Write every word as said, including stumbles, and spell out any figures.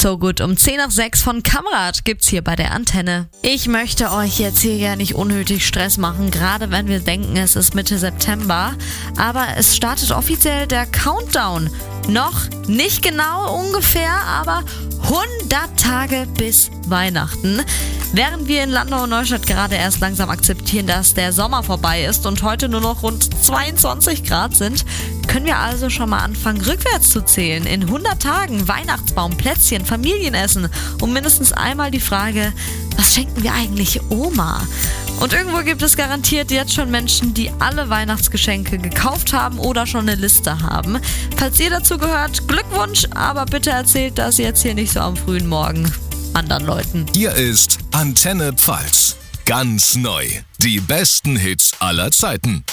So gut, um zehn nach sechs von Kamerad gibt's hier bei der Antenne. Ich möchte euch jetzt hier ja nicht unnötig Stress machen, gerade wenn wir denken, es ist Mitte September. Aber es startet offiziell der Countdown. Noch nicht genau ungefähr, aber hundert Tage bis Weihnachten. Während wir in Landau und Neustadt gerade erst langsam akzeptieren, dass der Sommer vorbei ist und heute nur noch rund zweiundzwanzig Grad sind, können wir also schon mal anfangen, rückwärts zu zählen. In hundert Tagen Weihnachtsbaum, Plätzchen, Familienessen und mindestens einmal die Frage, was schenken wir eigentlich Oma? Und irgendwo gibt es garantiert jetzt schon Menschen, die alle Weihnachtsgeschenke gekauft haben oder schon eine Liste haben. Falls ihr dazu gehört, Glückwunsch, aber bitte erzählt das jetzt hier nicht so am frühen Morgen anderen Leuten. Hier ist Antenne Pfalz. Ganz neu. Die besten Hits aller Zeiten.